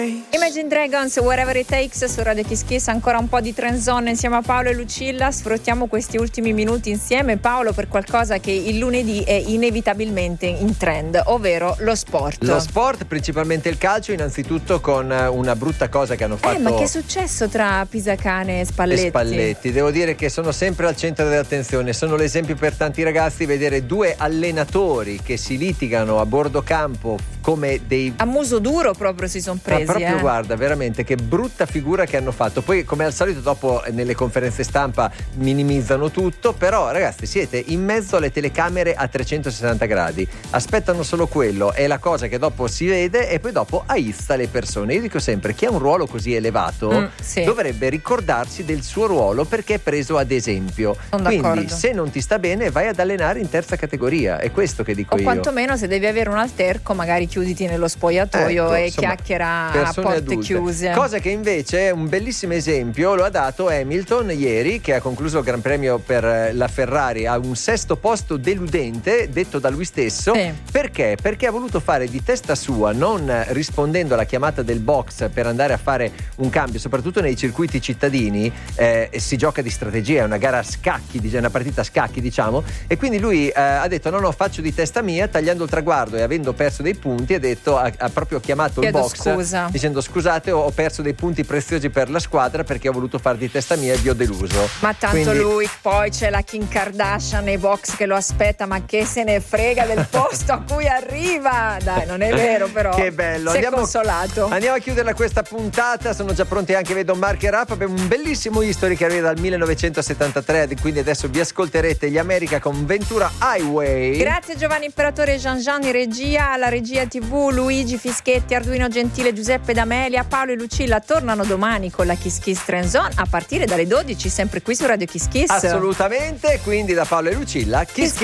Imagine Dragons, Whatever It Takes su Radio Kiss Kiss, ancora un po' di Trend Zone insieme a Paolo e Lucilla. Sfruttiamo questi ultimi minuti insieme, Paolo, per qualcosa che il lunedì è inevitabilmente in trend, ovvero lo sport. Lo sport, principalmente il calcio, innanzitutto con una brutta cosa che hanno fatto. Ma che è successo tra Pisacane e Spalletti? Devo dire che sono sempre al centro dell'attenzione, sono l'esempio per tanti ragazzi vedere due allenatori che si litigano a bordo campo come dei... A muso duro proprio si sono presi. Ma proprio guarda, veramente che brutta figura che hanno fatto. Poi come al solito dopo nelle conferenze stampa minimizzano tutto, però ragazzi siete in mezzo alle telecamere a 360 gradi, aspettano solo quello, è la cosa che dopo si vede e poi dopo aizza le persone. Io dico sempre, chi ha un ruolo così elevato dovrebbe ricordarsi del suo ruolo perché è preso ad esempio. Quindi se non ti sta bene vai ad allenare in terza categoria, è questo che dico io. O quantomeno se devi avere un alterco magari chiuditi nello spogliatoio e insomma, chiacchiera a porte adulte. Chiuse. Cosa che invece è un bellissimo esempio lo ha dato Hamilton ieri, che ha concluso il Gran Premio per la Ferrari a un sesto posto deludente, detto da lui stesso. Perché? Perché ha voluto fare di testa sua, non rispondendo alla chiamata del box per andare a fare un cambio, soprattutto nei circuiti cittadini. Si gioca di strategia, è una gara a scacchi, una partita a scacchi diciamo, e quindi lui ha detto no, faccio di testa mia, tagliando il traguardo e avendo perso dei punti ha proprio chiamato il box dicendo scusate, ho perso dei punti preziosi per la squadra perché ho voluto fare di testa mia e vi ho deluso. Ma tanto lui, poi c'è la Kim Kardashian nei box che lo aspetta, ma che se ne frega del posto a cui arriva. Dai, non è vero, però che bello, consolato. Andiamo a chiudere questa puntata, sono già pronti anche, vedo Marker Up, abbiamo un bellissimo history che arriva dal 1973, quindi adesso vi ascolterete gli America con Ventura Highway. Grazie Giovanni Imperatore, Gian in regia, alla regia TV Luigi Fischetti, Arduino Gentile, Giuseppe D'Amelia, Paolo e Lucilla tornano domani con la Kiss Kiss Trend Zone a partire dalle 12, sempre qui su Radio Kiss Kiss. Assolutamente, quindi da Paolo e Lucilla Kiss Kiss.